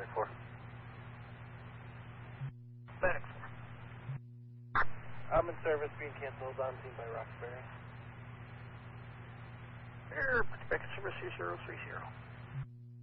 Medic 4. Medic 4. I'm in service, being canceled on scene by Roxbury. Air, back in service 030.